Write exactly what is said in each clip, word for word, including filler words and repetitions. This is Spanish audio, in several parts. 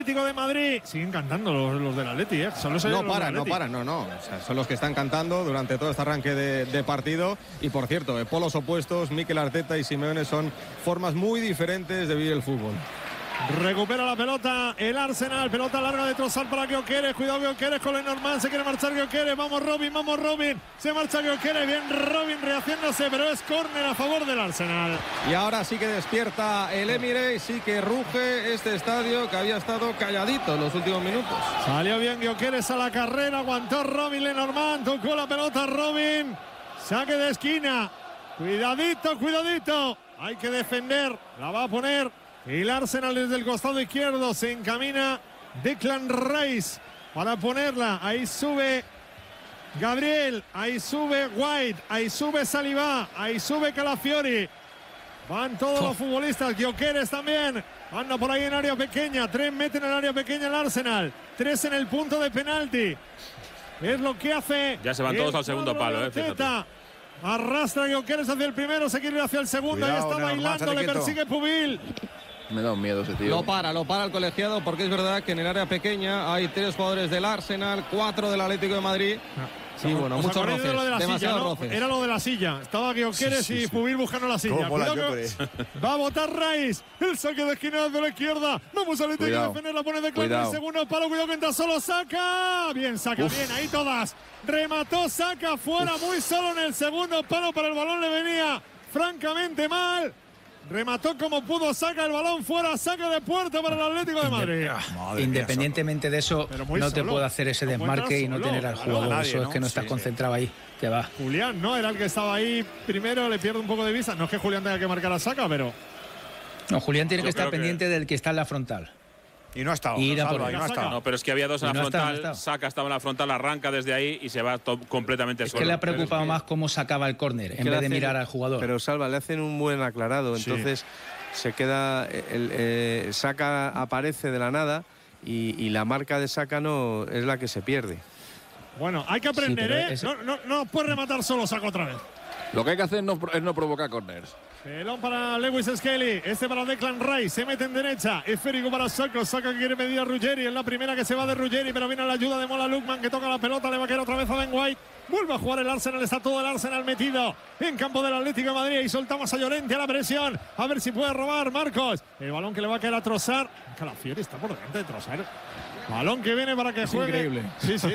Atlético de Madrid. Siguen cantando los, los del Atleti, ¿eh? Solo no paran, no paran, no, no. O sea, son los que están cantando durante todo este arranque de, de partido. Y por cierto, de polos opuestos, Mikel Arteta y Simeone son formas muy diferentes de vivir el fútbol. Recupera la pelota el Arsenal, pelota larga de Trossard para Gyökeres, cuidado Gyökeres con Lenormand, se quiere marchar Gyökeres, vamos Robin, vamos Robin, se marcha Gyökeres, bien Robin rehaciéndose, pero es córner a favor del Arsenal. Y ahora sí que despierta el Emirates, sí que ruge este estadio que había estado calladito en los últimos minutos. Salió bien Gyökeres a la carrera, aguantó Robin Lenormand, tocó la pelota Robin, saque de esquina, cuidadito, cuidadito, hay que defender, la va a poner. El Arsenal desde el costado izquierdo se encamina Declan Rice para ponerla. Ahí sube Gabriel, ahí sube White, ahí sube Saliba, ahí sube Calafiori. Van todos los futbolistas, Gyökeres también. Anda por ahí en área pequeña. Tres meten en área pequeña el Arsenal. Tres en el punto de penalti. Es lo que hace. Ya se van todos al segundo palo, eh, fíjate. Arrastra Gyökeres hacia el primero, se quiere ir hacia el segundo. Cuidado, ahí está bailando, le persigue Pubil. Me da un miedo ese tío. Lo para, lo para el colegiado, porque es verdad que en el área pequeña hay tres jugadores del Arsenal, cuatro del Atlético de Madrid. Sí, sí, bueno, muchos roces, de lo de la demasiados silla, ¿no? roces. Era lo de la silla. Estaba Gyökeres sí, sí, y Pubil buscando la silla. Va a botar Rice. El saque de esquina de la izquierda. Vamos al Atlético a defender, la pone de claro. El segundo palo, cuidado que entra solo, saca. Bien, saca, Uf. bien, ahí todas. Remató, saca fuera, Uf. muy solo en el segundo palo, pero el balón le venía francamente mal. Remató como pudo, saca el balón fuera, saca de puerta para el Atlético de Madrid. Madre Independientemente mía, de eso, no te puede hacer ese desmarque y no solo. tener al jugador. Nadie, eso ¿no? es que no estás sí, concentrado sí. ahí. Que va. Julián, ¿no? Era el que estaba ahí primero, le pierde un poco de vista. No es que Julián tenga que marcar a Saka, pero. No, Julián tiene Yo que estar que... pendiente del que está en la frontal. Y no ha estado. Y no, por y no, ha estado. no, pero es que había dos en la no frontal. Está, no Saka estaba en la frontal, arranca desde ahí y se va completamente es solo. Es que le ha preocupado más cómo sacaba el córner en vez hacen, de mirar al jugador. Pero Salva, le hacen un buen aclarado, sí. entonces se queda. El, eh, Saka aparece de la nada y, y la marca de Saka no es la que se pierde. Bueno, hay que aprender, sí, ¿eh? Ese... No, no, no puede rematar solo Saka otra vez. Lo que hay que hacer no, es no provocar corners. Pelón para Lewis Skelly, este para Declan Rice, se mete en derecha, esférico para Saka, Saka que quiere pedir a Ruggeri, es la primera que se va de Ruggeri, pero viene la ayuda de Mola Lukman que toca la pelota, le va a caer otra vez a Ben White, vuelve a jugar el Arsenal, está todo el Arsenal metido en campo del Atlético de Madrid y soltamos a Llorente a la presión, a ver si puede robar Marcos, el balón que le va a caer a Trossard, Calafiori está por delante de Trossard, balón que viene para que es juegue. Increíble. Sí, sí.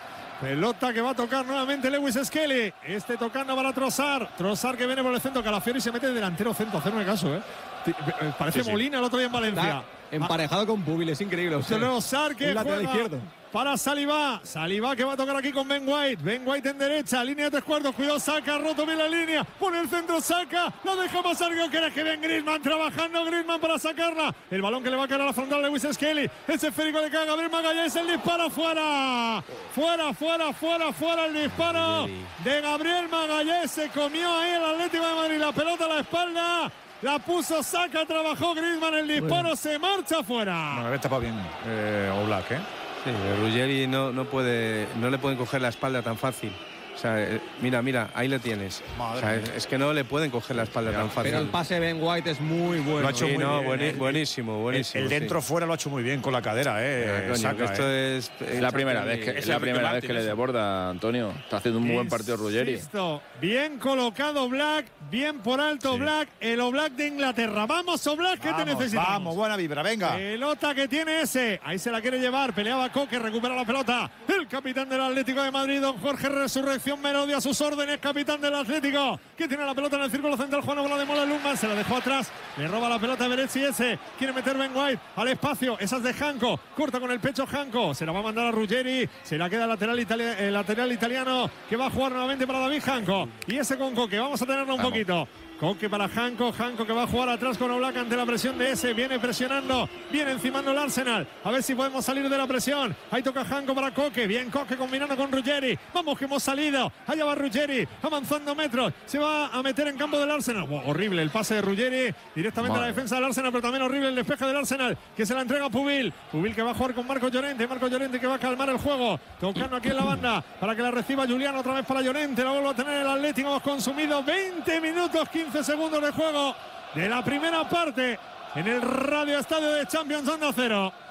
Pelota que va a tocar nuevamente Lewis Skelly. Este tocando para Trossard. Trossard que viene por el centro. Calafiori se mete de delantero centro. Hacerme caso, ¿eh? Parece sí, sí. Molina el otro día en Valencia. Está emparejado ah. con Pubil, es increíble. O sea, Trossard que juega izquierdo. Para Saliba. Saliba que va a tocar aquí con Ben White. Ben White en derecha. Línea de tres cuartos. Cuidado, Saka. Roto bien la línea. Pone el centro, Saka. La deja pasar Gyökeres. Que bien Griezmann trabajando. Griezmann para sacarla. El balón que le va a caer a la frontal de Lewis Skelly. Ese esférico de Gabriel Magalhães. El disparo fuera. Fuera, fuera, fuera, fuera. El disparo de Gabriel Magalhães. Se comió ahí el Atlético de Madrid. La pelota a la espalda. La puso Saka, trabajó Griezmann, el disparo bueno. se marcha fuera. Bueno, había tapado bien eh, Oblak, ¿eh? Sí, Ruggeri no, no, puede, no le pueden coger la espalda tan fácil. O sea, eh, mira, mira, ahí le tienes. O sea, es, es que no le pueden coger la espalda ya, tan fácil. Pero el pase de Ben White es muy bueno. Lo ha hecho sí, muy no, bien. Bueni, buenísimo, buenísimo. El, el dentro sí. fuera lo ha hecho muy bien con la cadera, ¿eh? Ya, coño, Saca, esto eh. es, es la primera vez que, es la primera vez que le desborda, Antonio. Está haciendo un muy buen partido Ruggeri. Listo. Bien colocado Black, bien por alto sí. Black, el Oblak de Inglaterra. Vamos, Oblak, que te necesitamos. Vamos, buena vibra, venga. Pelota que tiene ese. Ahí se la quiere llevar. Peleaba Coque, recupera la pelota. El capitán del Atlético de Madrid, don Jorge Resurrección Merodio, a sus órdenes, capitán del Atlético, que tiene la pelota en el círculo central. Juan Bola de Mola Lukman, se la dejó atrás. Le roba la pelota a Beretzi ese. Quiere meter Ben White al espacio. Esa es de Janko. Corta con el pecho Janko. Se la va a mandar a Ruggeri. Se la queda el lateral, itali el lateral italiano que va a jugar nuevamente para David Janko. Y ese con Coque. Vamos a tenerlo un Vamos. poquito. Coque para Janko, Janko que va a jugar atrás con Oblak ante la presión de ese, viene presionando, viene encimando el Arsenal, a ver si podemos salir de la presión, ahí toca Janko para Coque, bien Coque combinando con Ruggeri, vamos que hemos salido, allá va Ruggeri, avanzando metros, se va a meter en campo del Arsenal, wow, horrible el pase de Ruggeri, directamente Madre. a la defensa del Arsenal, pero también horrible el despeje del Arsenal, que se la entrega a Pubil, Pubil que va a jugar con Marco Llorente, Marco Llorente que va a calmar el juego, tocando aquí en la banda, para que la reciba Julián otra vez para Llorente, la vuelve a tener el Atlético, hemos consumido veinte minutos, quince segundos de juego de la primera parte en el Radio Estadio de Champions Onda Cero.